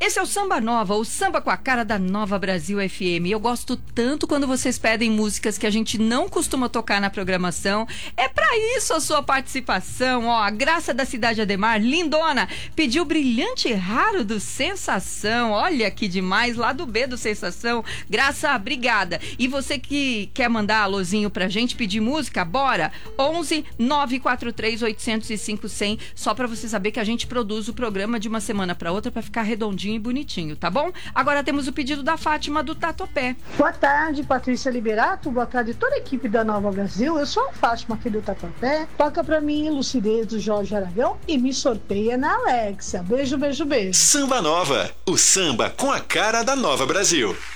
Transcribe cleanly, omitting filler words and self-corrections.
Esse é o Samba Nova, o samba com a cara da Nova Brasil FM. Eu gosto tanto quando vocês pedem músicas que a gente não costuma tocar na programação. É pra isso a sua participação. Ó, a Graça da Cidade Ademar, lindona, pediu Brilhante Raro do Sensação. Olha que demais, lá do B do Sensação. Graça, obrigada. E você que quer mandar alôzinho pra gente, pedir música, bora? 11 943 805 100, só pra você saber que a gente produz o programa de uma semana pra outra pra ficar redondinho e bonitinho, tá bom? Agora temos o pedido da Fátima do Tatuapé. Boa tarde, Patrícia Liberato. Boa tarde, toda a equipe da Nova Brasil. Eu sou a Fátima aqui do Tatuapé. Toca pra mim Lucidez do Jorge Aragão e Me Sorteia na Alexia. Beijo, beijo, beijo. Samba Nova, o samba com a cara da Nova Brasil.